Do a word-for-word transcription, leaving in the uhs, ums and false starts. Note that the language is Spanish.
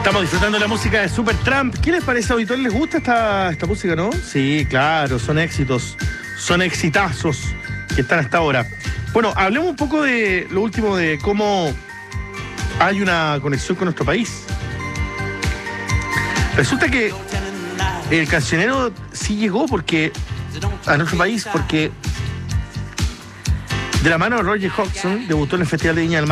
Estamos disfrutando la música de Supertramp. ¿Qué les parece, auditor? ¿Les gusta esta, esta música, no? Sí, claro, son éxitos, son exitazos que están hasta ahora. Bueno, hablemos un poco de lo último, de cómo hay una conexión con nuestro país. Resulta que el cancionero sí llegó porque a nuestro país, porque de la mano de Roger Hodgson debutó en el Festival de Viña del Mar